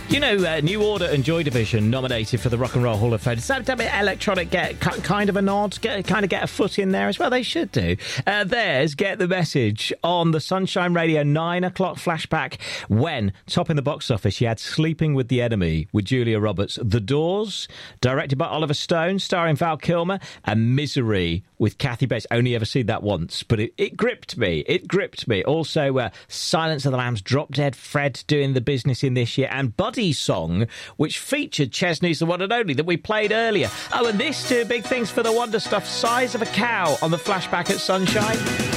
You know, New Order and Joy Division nominated for the Rock and Roll Hall of Fame. Does that Electronic get kind of a nod? Get a foot in there as well? They should do. There's Get the Message on the Sunshine Radio 9 o'clock flashback when, top in the box office, you had Sleeping with the Enemy with Julia Roberts, The Doors, directed by Oliver Stone, starring Val Kilmer, and Misery with Kathy Bates. Only ever seen that once, but it gripped me. It gripped me. Also, Silence of the Lambs, Drop Dead Fred doing the business in this year, and Buddy Song, which featured Chesney's The One and Only that we played earlier. Oh, and this, two big things for the Wonder Stuff, Size of a Cow on the flashback at Sunshine.